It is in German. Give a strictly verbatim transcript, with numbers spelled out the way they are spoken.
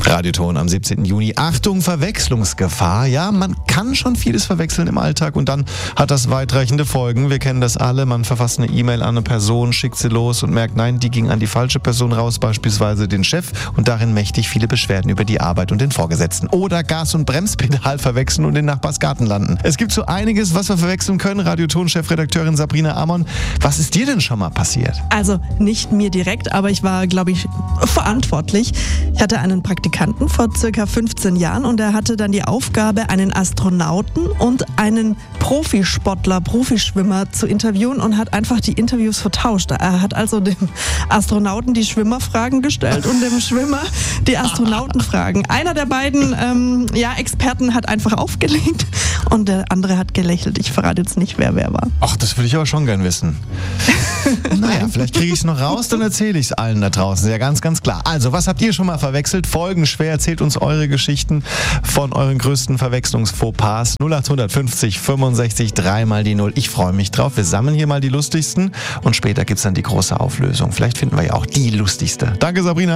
Radioton am siebzehnten Juni. Achtung, Verwechslungsgefahr. Ja, man kann schon vieles verwechseln im Alltag und dann hat das weitreichende Folgen. Wir kennen das alle. Man verfasst eine E-Mail an eine Person, schickt sie los und merkt, nein, die ging an die falsche Person raus, beispielsweise den Chef, und darin mächtig viele Beschwerden über die Arbeit und den Vorgesetzten. Oder Gas- und Bremspedal verwechseln und in Nachbarsgarten landen. Es gibt so einiges, was wir verwechseln können. Radioton-Chefredakteurin Sabrina Amon, was ist dir denn schon mal passiert? Also nicht mir direkt, aber ich war, glaube ich, verantwortlich. Ich hatte einen Praktikanten vor circa fünfzehn Jahren und er hatte dann die Aufgabe, einen Astronauten und einen Profisportler, Profischwimmer zu interviewen und hat einfach die Interviews vertauscht. Er hat also dem Astronauten die Schwimmerfragen gestellt und dem Schwimmer die Astronautenfragen. Einer der beiden ähm, ja, Experten hat einfach aufgelegt und der andere hat gelächelt. Ich verrate jetzt nicht, wer wer war. Ach, das würde ich aber schon gern wissen. Naja, vielleicht kriege ich es noch raus, dann erzähle ich es allen da draußen. Ja, ganz, ganz klar. Also, was habt ihr schon mal verwechselt? Folgenschwer, erzählt uns eure Geschichten von euren größten Verwechslungsfauxpas. null acht fünfzig fünfundsechzig drei mal die null. Ich freue mich drauf. Wir sammeln hier mal die lustigsten und später gibt es dann die große Auflösung. Vielleicht finden wir ja auch die lustigste. Danke, Sabrina.